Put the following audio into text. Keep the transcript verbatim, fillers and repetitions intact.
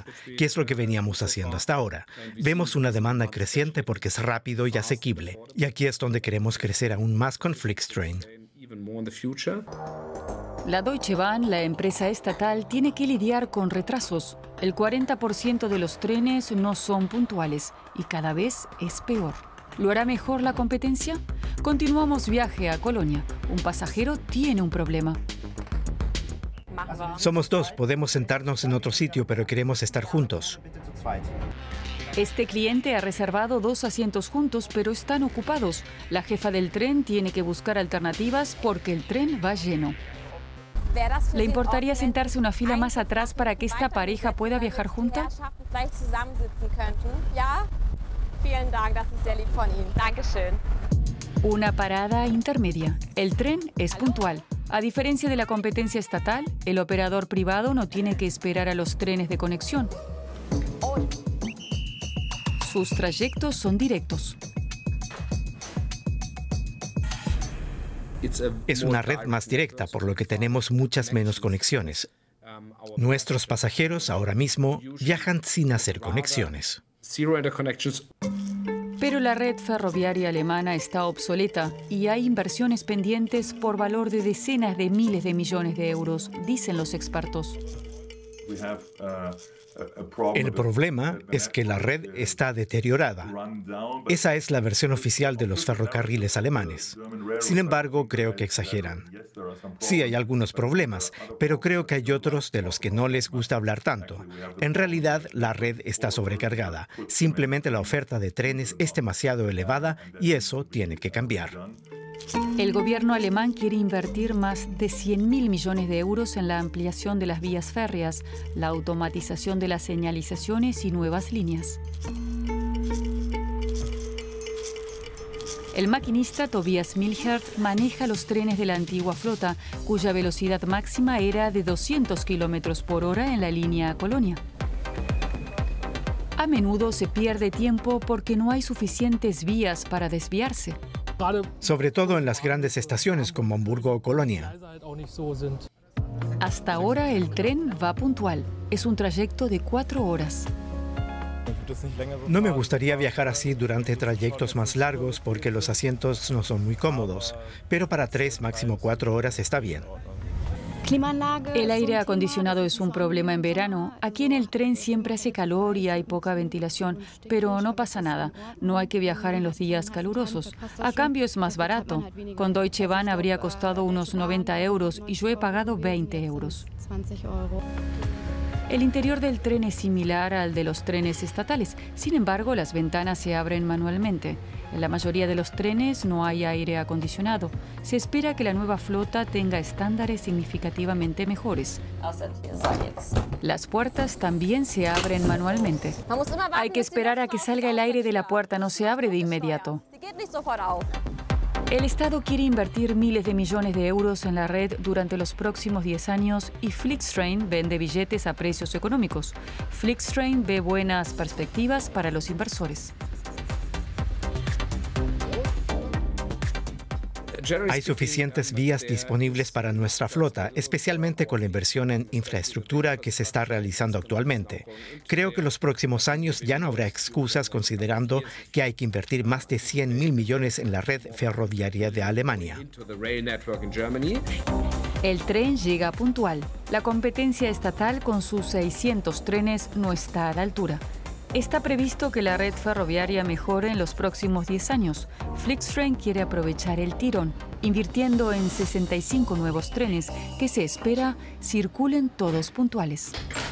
Alemania, que es lo que veníamos haciendo hasta ahora. Vemos una demanda creciente porque es rápido y asequible. Y aquí es donde queremos crecer aún más con Flixtrain. La Deutsche Bahn, la empresa estatal, tiene que lidiar con retrasos. El cuarenta por ciento de los trenes no son puntuales y cada vez es peor. ¿Lo hará mejor la competencia? Continuamos viaje a Colonia. Un pasajero tiene un problema. Somos dos, podemos sentarnos en otro sitio, pero queremos estar juntos. Este cliente ha reservado dos asientos juntos, pero están ocupados. La jefa del tren tiene que buscar alternativas porque el tren va lleno. ¿Le importaría sentarse una fila más atrás para que esta pareja pueda viajar junta? Una parada intermedia. El tren es puntual. A diferencia de la competencia estatal, el operador privado no tiene que esperar a los trenes de conexión. Sus trayectos son directos. Es una red más directa, por lo que tenemos muchas menos conexiones. Nuestros pasajeros ahora mismo viajan sin hacer conexiones. Pero la red ferroviaria alemana está obsoleta y hay inversiones pendientes por valor de decenas de miles de millones de euros, dicen los expertos. El problema es que la red está deteriorada. Esa es la versión oficial de los ferrocarriles alemanes. Sin embargo, creo que exageran. Sí, hay algunos problemas, pero creo que hay otros de los que no les gusta hablar tanto. En realidad, la red está sobrecargada. Simplemente la oferta de trenes es demasiado elevada y eso tiene que cambiar. El gobierno alemán quiere invertir más de cien mil millones de euros en la ampliación de las vías férreas, la automatización de las señalizaciones y nuevas líneas. El maquinista Tobias Milchert maneja los trenes de la antigua flota, cuya velocidad máxima era de doscientos kilómetros por hora en la línea a Colonia. A menudo se pierde tiempo porque no hay suficientes vías para desviarse. Sobre todo en las grandes estaciones como Hamburgo o Colonia. Hasta ahora el tren va puntual. Es un trayecto de cuatro horas. No me gustaría viajar así durante trayectos más largos porque los asientos no son muy cómodos, pero para tres, máximo cuatro horas está bien. El aire acondicionado es un problema en verano. Aquí en el tren siempre hace calor y hay poca ventilación, pero no pasa nada. No hay que viajar en los días calurosos. A cambio es más barato. Con Deutsche Bahn habría costado unos noventa euros y yo he pagado veinte euros. El interior del tren es similar al de los trenes estatales. Sin embargo, las ventanas se abren manualmente. En la mayoría de los trenes no hay aire acondicionado. Se espera que la nueva flota tenga estándares significativamente mejores. Las puertas también se abren manualmente. Hay que esperar a que salga el aire de la puerta, no se abre de inmediato. El Estado quiere invertir miles de millones de euros en la red durante los próximos diez años y Flixtrain vende billetes a precios económicos. Flixtrain ve buenas perspectivas para los inversores. Hay suficientes vías disponibles para nuestra flota, especialmente con la inversión en infraestructura que se está realizando actualmente. Creo que en los próximos años ya no habrá excusas considerando que hay que invertir más de cien mil millones en la red ferroviaria de Alemania. El tren llega puntual. La competencia estatal con sus seiscientos trenes no está a la altura. Está previsto que la red ferroviaria mejore en los próximos diez años. Flixtrain quiere aprovechar el tirón, invirtiendo en sesenta y cinco nuevos trenes que se espera circulen todos puntuales.